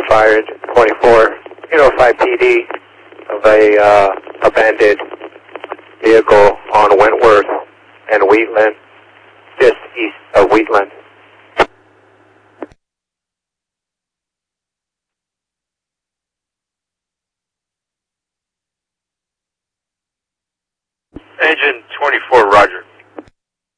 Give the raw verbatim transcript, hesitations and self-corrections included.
Fire twenty-four, you know, five P D of a uh, abandoned vehicle on Wentworth and Wheatland, just east of Wheatland. Agent twenty-four, Roger.